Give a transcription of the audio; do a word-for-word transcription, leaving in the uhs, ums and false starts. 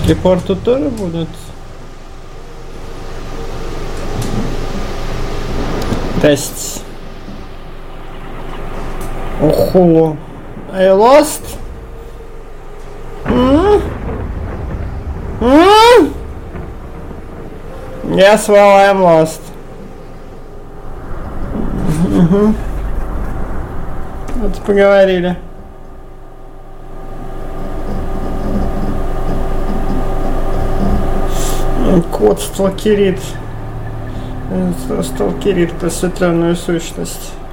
Репорт тут тоже будет? Тест. Охоло. I lost? Mm? Mm? Yes, well, I am lost. Угу. Вот поговорили. Кот сталкерит. Сталкерит просветленную сущность.